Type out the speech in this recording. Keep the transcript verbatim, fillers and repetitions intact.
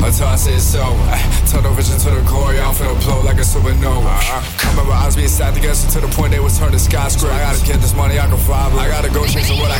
until I say so. Tunnel vision to the core, yeah, I'm finna blow like a supernova. I remember eyes being stacked together to the point they was turning skyscrapers. I gotta get this money, I can fly, but I gotta go chasing what I